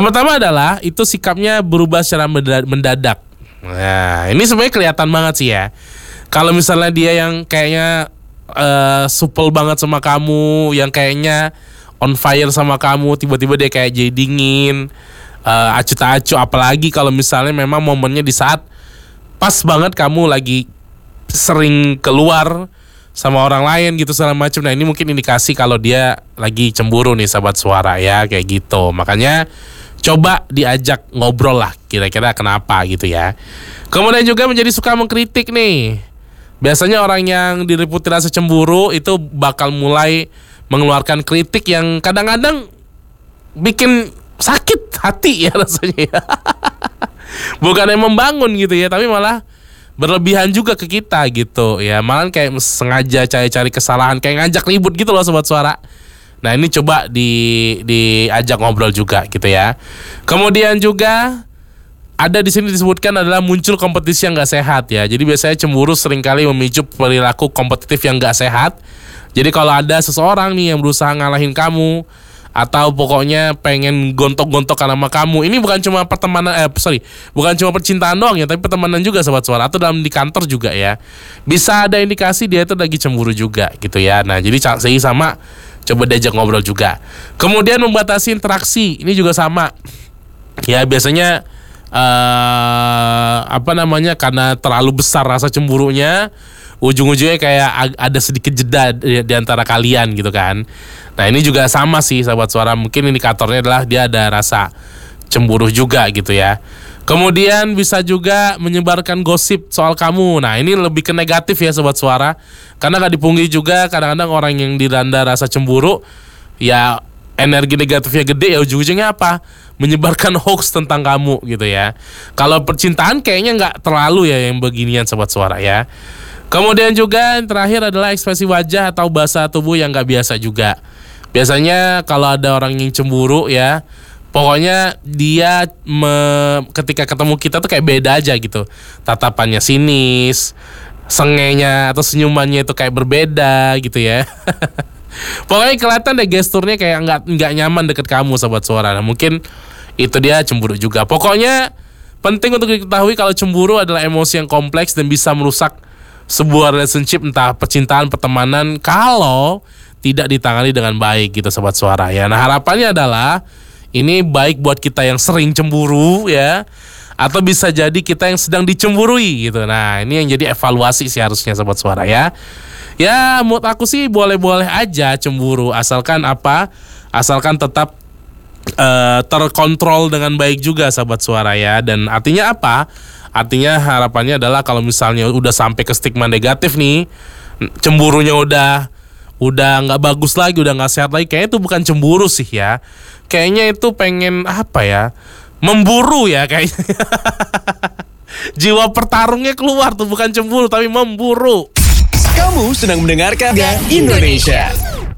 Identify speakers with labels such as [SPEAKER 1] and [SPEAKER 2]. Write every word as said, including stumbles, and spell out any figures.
[SPEAKER 1] Yang pertama adalah itu sikapnya berubah secara mendadak. Nah, ini sebenarnya kelihatan banget sih ya. Kalau misalnya dia yang kayaknya uh, supel banget sama kamu, yang kayaknya on fire sama kamu, tiba-tiba dia kayak jadi dingin, uh, acuh tak acuh. Apalagi kalau misalnya memang momennya di saat pas banget kamu lagi sering keluar sama orang lain gitu segala macam. Nah, ini mungkin indikasi kalau dia lagi cemburu nih sahabat suara ya, kayak gitu. Makanya coba diajak ngobrol lah, kira-kira kenapa gitu ya. Kemudian juga menjadi suka mengkritik nih. Biasanya orang yang diliputi rasa cemburu itu bakal mulai mengeluarkan kritik yang kadang-kadang bikin sakit hati ya rasanya ya. Bukan yang membangun gitu ya, tapi malah berlebihan juga ke kita gitu ya. Malah kayak sengaja cari-cari kesalahan, kayak ngajak ribut gitu loh sobat suara. Nah, ini coba di diajak ngobrol juga gitu ya. Kemudian juga ada di sini disebutkan adalah muncul kompetisi yang nggak sehat ya. Jadi biasanya cemburu seringkali memicu perilaku kompetitif yang nggak sehat. Jadi kalau ada seseorang nih yang berusaha ngalahin kamu, atau pokoknya pengen gontok-gontokan sama kamu, ini bukan cuma pertemanan, eh sorry, bukan cuma percintaan doang ya, tapi pertemanan juga sobat suara, atau dalam di kantor juga ya. Bisa ada indikasi dia itu lagi cemburu juga gitu ya. Nah, jadi saya sama coba diajak ngobrol juga. Kemudian membatasi interaksi, ini juga sama. Ya biasanya uh, apa namanya, karena terlalu besar rasa cemburunya, ujung-ujungnya kayak ada sedikit jeda di, di antara kalian gitu kan. Nah, ini juga sama sih sahabat suara. Mungkin indikatornya adalah dia ada rasa cemburu juga gitu ya. Kemudian bisa juga menyebarkan gosip soal kamu. Nah, ini lebih ke negatif ya sobat suara. Karena gak dipungkiri juga kadang-kadang orang yang dilanda rasa cemburu, ya energi negatifnya gede, ya ujung-ujungnya apa? Menyebarkan hoax tentang kamu gitu ya. Kalau percintaan kayaknya gak terlalu ya yang beginian sobat suara ya. Kemudian juga yang terakhir adalah ekspresi wajah atau bahasa tubuh yang gak biasa juga. Biasanya kalau ada orang yang cemburu ya, pokoknya dia me, ketika ketemu kita tuh kayak beda aja gitu. Tatapannya sinis, sengenya atau senyumannya itu kayak berbeda gitu ya. Pokoknya kelihatan deh gesturnya kayak nggak nggak nyaman deket kamu sobat suara. Nah, mungkin itu dia cemburu juga. Pokoknya penting untuk diketahui kalau cemburu adalah emosi yang kompleks dan bisa merusak sebuah relationship, entah percintaan, pertemanan, kalau tidak ditangani dengan baik gitu sobat suara ya. Nah, harapannya adalah ini baik buat kita yang sering cemburu ya, atau bisa jadi kita yang sedang dicemburui gitu. Nah, ini yang jadi evaluasi sih harusnya sobat suara ya. Ya, menurut aku sih boleh-boleh aja cemburu, asalkan apa? Asalkan tetap uh, terkontrol dengan baik juga sobat suara ya. Dan artinya apa? Artinya harapannya adalah kalau misalnya udah sampai ke stigma negatif nih, cemburunya udah udah nggak bagus lagi, udah nggak sehat lagi, kayaknya itu bukan cemburu sih ya. Kayaknya itu pengen apa ya? Memburu ya kayaknya. Jiwa pertarungnya keluar tuh, bukan cemburu tapi memburu.
[SPEAKER 2] Kamu sedang mendengarkan Indonesia.